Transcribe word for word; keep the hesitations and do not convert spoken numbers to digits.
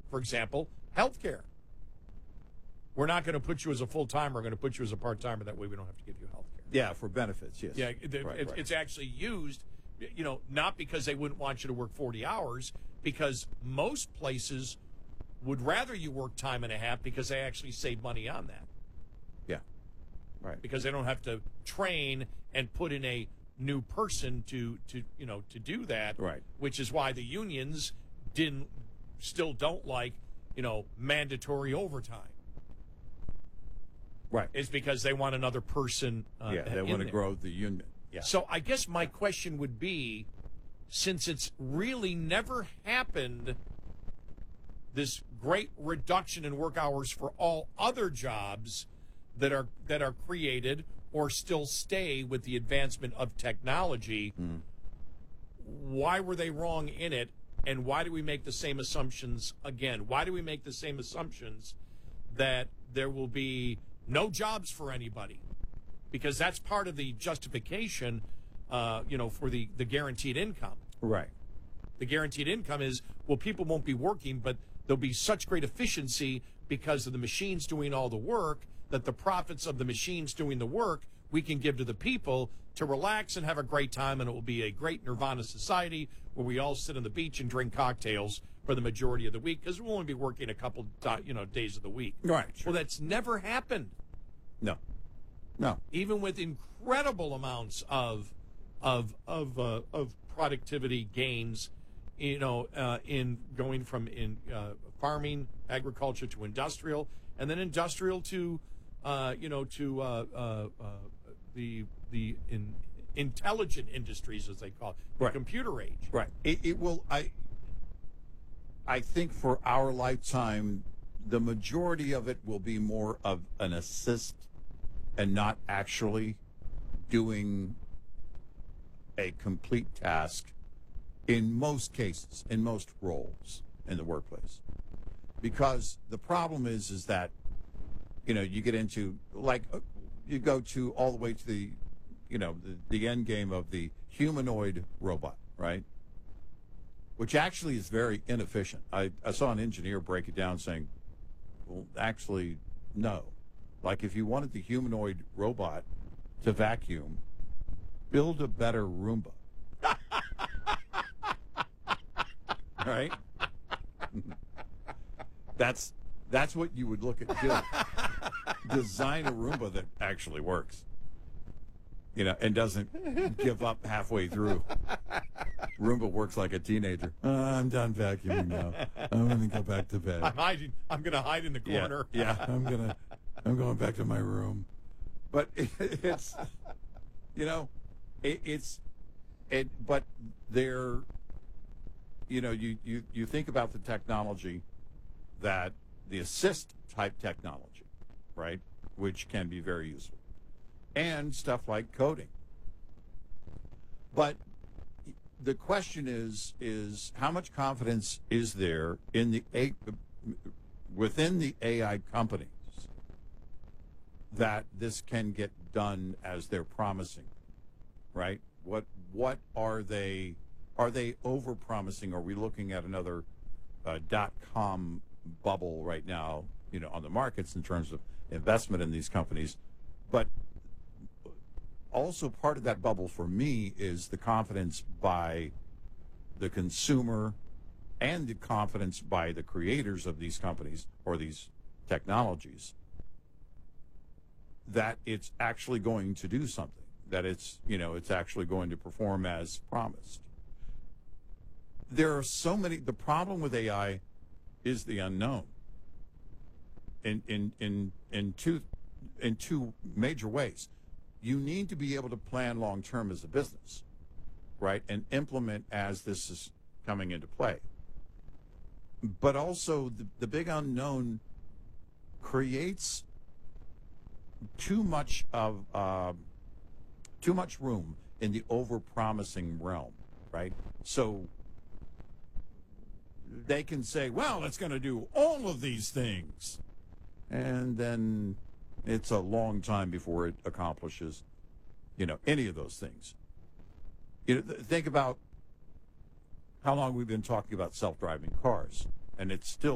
For example, healthcare. We're not going to put you as a full-timer. We're going to put you as a part-timer. That way we don't have to give you health care. Yeah, for benefits, yes. Yeah, it, right, it, right. it's actually used, you know, not because they wouldn't want you to work forty hours, because most places would rather you work time and a half because they actually save money on that. Yeah, right. Because they don't have to train and put in a new person to, to you know, to do that. Right. Which is why the unions didn't, still don't like, you know, mandatory overtime. Right. It's because they want another person. Uh, yeah, they want to grow the union. Yeah. So I guess my question would be, since it's really never happened, this great reduction in work hours for all other jobs that are that are created or still stay with the advancement of technology, mm. why were they wrong in it, and why do we make the same assumptions again? Why do we make the same assumptions that there will be no jobs for anybody? Because that's part of the justification, uh, you know, for the, the guaranteed income. Right. The guaranteed income is, well, people won't be working, but there'll be such great efficiency because of the machines doing all the work that the profits of the machines doing the work we can give to the people to relax and have a great time, and it will be a great nirvana society where we all sit on the beach and drink cocktails for the majority of the week because we'll only be working a couple, you know, days of the week. Right. Sure. Well, that's never happened. No. No. Even with incredible amounts of of of uh, of productivity gains, you know, uh, in going from in uh, farming, agriculture to industrial, and then industrial to, uh, you know, to uh, uh, uh, the the in, intelligent industries, as they call it, the right. computer age. Right. It, it will. I. I think for our lifetime, the majority of it will be more of an assist and not actually doing a complete task in most cases, in most roles in the workplace. Because the problem is, is that, you know, you get into, like, you go to all the way to the, you know, the, the end game of the humanoid robot, right? Which actually is very inefficient. I, I saw an engineer break it down saying, well, actually, no. Like, if you wanted the humanoid robot to vacuum, build a better Roomba. Right? That's that's what you would look at doing. Design a Roomba that actually works. You know, and doesn't give up halfway through. Roomba works like a teenager. Uh, I'm done vacuuming now. I'm going to go back to bed. I'm hiding. I'm going to hide in the corner. Yeah, yeah. I'm going to. I'm going back to my room. But it, it's, you know, it, it's, it. But they're, you know, you, you you think about the technology, that the assist type technology, right, which can be very useful, and stuff like coding. But the question is, is how much confidence is there in the A, within the A I companies that this can get done as they're promising, right? What what are they? Are they over promising? Are we looking at another uh, dot com bubble right now, you know, on the markets in terms of investment in these companies? But also part of that bubble for me is the confidence by the consumer and the confidence by the creators of these companies or these technologies that it's actually going to do something, that it's, you know, it's actually going to perform as promised. There are so many, the problem with A I is the unknown in in in in two in two major ways. You need to be able to plan long term as a business, right, and implement as this is coming into play. But also the, the big unknown creates too much of uh, too much room in the over-promising realm, right? So they can say, well, it's going to do all of these things, and then it's a long time before it accomplishes, you know, any of those things. You know, th- think about how long we've been talking about self-driving cars, and it's still